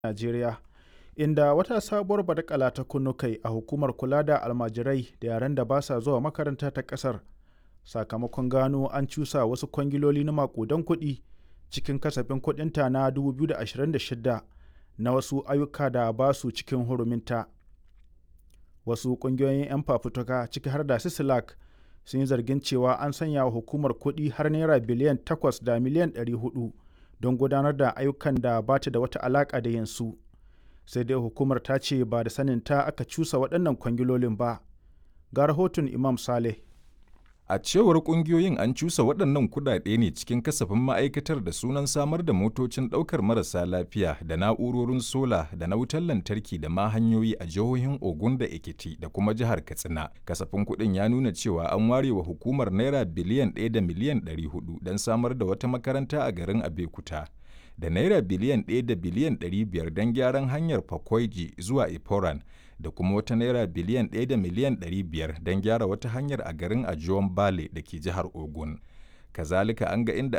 Najeriya, inda wata sabuwar badakala ta kunno kai a hukumar kula da almajirai da yaran da ba sa zuwa makaranta ta ƙasar, sakamakon gano an cusa wasu kwangiloli na maƙudan kuɗi cikin kasafin kuɗinta na 2026 na wasu ayyuka da ba su cikin huruminta. Wasu ƙungiyoyin 'yan fafutuka ciki har da Sislak sun yi zargin cewa an sanya wa hukumar kuɗi har naira biliyan 8 da miliyan 400 don gudanar da ayyukan da ba ta da wata alaƙa da yinsu. Sai dai hukumar ta ce ba da saninta aka cusa waɗannan kwangilolin ba. Ga rahoton Imam Saleh. A cewar ƙungiyoyin an cusa waɗannan kuɗaɗe ne cikin kasafin ma'aikatar da sunan samar da motocin ɗaukar marasa lafiya da na'urorin sola da na wutar lantarki da ma hanyoyi a jihohin Ogun da Ekiti da kuma jihar Katsina. Kasafin kuɗin ya nuna cewa an ware wa hukumar naira biliyan 1 da miliyan 400 don samar da wata makaranta a garin Abeokuta, da naira biliyan 1 da biliyan 500 don gyaran hanyar Fakwaiji zuwa Iporan, da kuma wata naira biliyan 1 da miliyan 500 don gyara wata hanyar a garin Ajuwan Bale da ke jihar Ogun. Kazalika an ga inda